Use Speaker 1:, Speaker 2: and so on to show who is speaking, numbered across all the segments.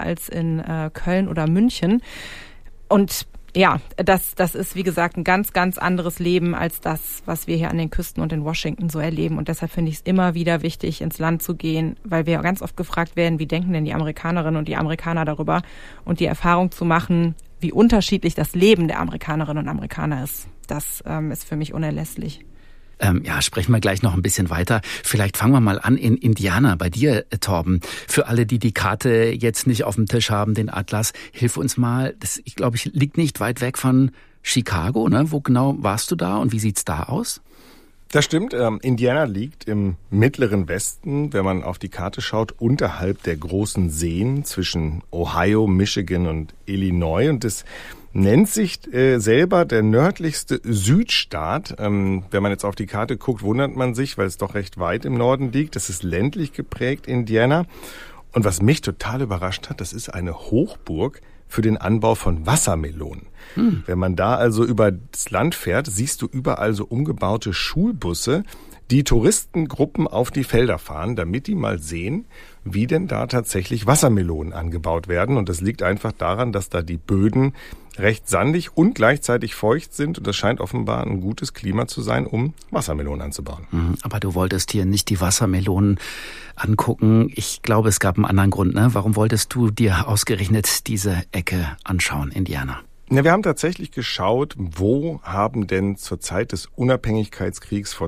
Speaker 1: als in Köln oder München. Und ja, das ist, wie gesagt, ein ganz, ganz anderes Leben als das, was wir hier an den Küsten und in Washington so erleben. Und deshalb finde ich es immer wieder wichtig, ins Land zu gehen, weil wir ganz oft gefragt werden, wie denken denn die Amerikanerinnen und die Amerikaner darüber? Und die Erfahrung zu machen, wie unterschiedlich das Leben der Amerikanerinnen und Amerikaner ist, das ist für mich unerlässlich.
Speaker 2: Sprechen wir gleich noch ein bisschen weiter. Vielleicht fangen wir mal an in Indiana, bei dir, Torben. Für alle, die die Karte jetzt nicht auf dem Tisch haben, den Atlas, hilf uns mal. Das, ich glaube, liegt nicht weit weg von Chicago, ne? Wo genau warst du da und wie sieht's da aus?
Speaker 3: Das stimmt. Indiana liegt im mittleren Westen, wenn man auf die Karte schaut, unterhalb der großen Seen zwischen Ohio, Michigan und Illinois. Und das nennt sich selber der nördlichste Südstaat. Wenn man jetzt auf die Karte guckt, wundert man sich, weil es doch recht weit im Norden liegt. Das ist ländlich geprägt, Indiana. Und was mich total überrascht hat, das ist eine Hochburg für den Anbau von Wassermelonen. Wenn man da also über das Land fährt, siehst du überall so umgebaute Schulbusse, die Touristengruppen auf die Felder fahren, damit die mal sehen, wie denn da tatsächlich Wassermelonen angebaut werden. Und das liegt einfach daran, dass da die Böden recht sandig und gleichzeitig feucht sind. Und das scheint offenbar ein gutes Klima zu sein, um Wassermelonen anzubauen.
Speaker 2: Aber du wolltest hier nicht die Wassermelonen angucken. Ich glaube, es gab einen anderen Grund, ne? Warum wolltest du dir ausgerechnet diese Ecke anschauen, Indiana?
Speaker 3: Ja, wir haben tatsächlich geschaut, wo haben denn zur Zeit des Unabhängigkeitskriegs vor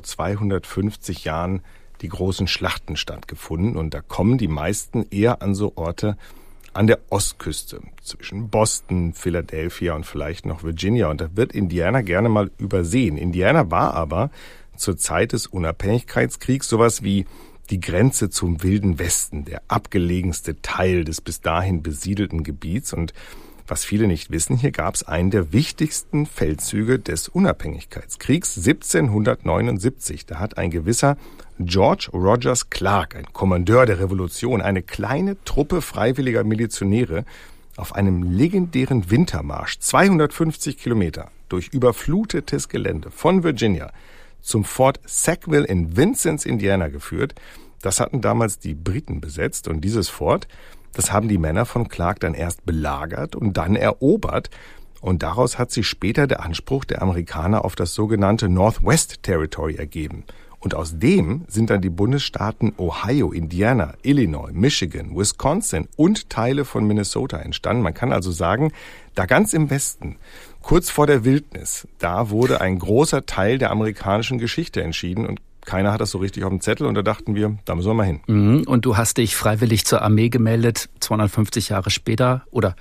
Speaker 3: 250 Jahren die großen Schlachten stattgefunden. Und da kommen die meisten eher an so Orte an der Ostküste, zwischen Boston, Philadelphia und vielleicht noch Virginia. Und da wird Indiana gerne mal übersehen. Indiana war aber zur Zeit des Unabhängigkeitskriegs sowas wie die Grenze zum Wilden Westen, der abgelegenste Teil des bis dahin besiedelten Gebiets. Und was viele nicht wissen, hier gab es einen der wichtigsten Feldzüge des Unabhängigkeitskriegs 1779. Da hat ein gewisser George Rogers Clark, ein Kommandeur der Revolution, eine kleine Truppe freiwilliger Milizionäre auf einem legendären Wintermarsch 250 Kilometer durch überflutetes Gelände von Virginia zum Fort Sackville in Vincennes, Indiana geführt. Das hatten damals die Briten besetzt und dieses Fort, das haben die Männer von Clark dann erst belagert und dann erobert. Und daraus hat sich später der Anspruch der Amerikaner auf das sogenannte Northwest Territory ergeben. Und aus dem sind dann die Bundesstaaten Ohio, Indiana, Illinois, Michigan, Wisconsin und Teile von Minnesota entstanden. Man kann also sagen, da ganz im Westen, kurz vor der Wildnis, da wurde ein großer Teil der amerikanischen Geschichte entschieden und keiner hat das so richtig auf dem Zettel und da dachten wir, da müssen wir mal hin.
Speaker 2: Und du hast dich freiwillig zur Armee gemeldet, 250 Jahre später oder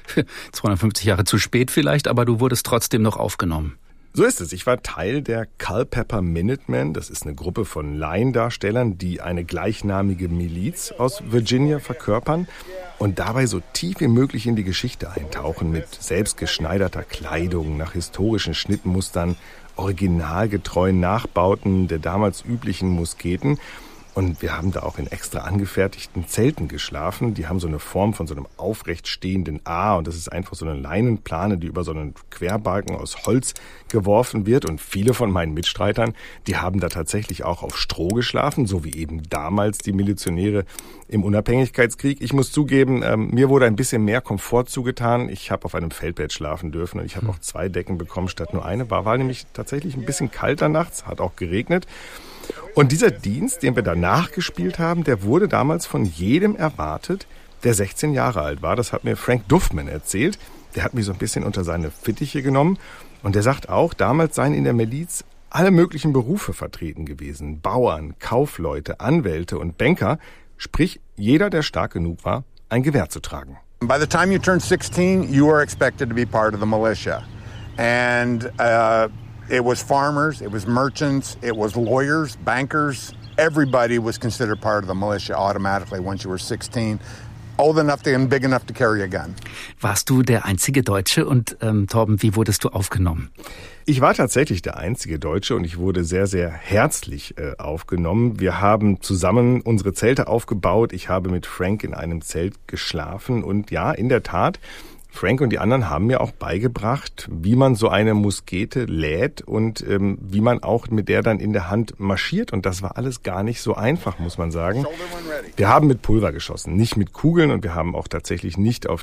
Speaker 2: 250 Jahre zu spät vielleicht, aber du wurdest trotzdem noch aufgenommen.
Speaker 3: So ist es. Ich war Teil der Culpeper Minutemen. Das ist eine Gruppe von Laiendarstellern, die eine gleichnamige Miliz aus Virginia verkörpern und dabei so tief wie möglich in die Geschichte eintauchen mit selbstgeschneiderter Kleidung, nach historischen Schnittmustern, originalgetreuen Nachbauten der damals üblichen Musketen. Und wir haben da auch in extra angefertigten Zelten geschlafen. Die haben so eine Form von so einem aufrecht stehenden A. Und das ist einfach so eine Leinenplane, die über so einen Querbalken aus Holz geworfen wird. Und viele von meinen Mitstreitern, die haben da tatsächlich auch auf Stroh geschlafen, so wie eben damals die Milizionäre im Unabhängigkeitskrieg. Ich muss zugeben, mir wurde ein bisschen mehr Komfort zugetan. Ich habe auf einem Feldbett schlafen dürfen und ich habe auch 2 Decken bekommen statt nur eine. War nämlich tatsächlich ein bisschen kalter nachts, hat auch geregnet. Und dieser Dienst, den wir danach gespielt haben, der wurde damals von jedem erwartet, der 16 Jahre alt war. Das hat mir Frank Duffman erzählt. Der hat mich so ein bisschen unter seine Fittiche genommen. Und der sagt auch, damals seien in der Miliz alle möglichen Berufe vertreten gewesen. Bauern, Kaufleute, Anwälte und Banker. Sprich, jeder, der stark genug war, ein Gewehr zu tragen.
Speaker 4: By the time you turn 16, you are expected to be part of the militia. And it was farmers, it was merchants, it was lawyers, bankers. Everybody was considered part of the militia automatically once you were 16, old enough and big enough to carry a gun.
Speaker 2: Warst du der einzige Deutsche und Torben, wie wurdest du aufgenommen?
Speaker 3: Ich war tatsächlich der einzige Deutsche und ich wurde sehr, sehr herzlich aufgenommen. Wir haben zusammen unsere Zelte aufgebaut. Ich habe mit Frank in einem Zelt geschlafen und ja, in der Tat, Frank und die anderen haben mir auch beigebracht, wie man so eine Muskete lädt und wie man auch mit der dann in der Hand marschiert. Und das war alles gar nicht so einfach, muss man sagen. Wir haben mit Pulver geschossen, nicht mit Kugeln und wir haben auch tatsächlich nicht auf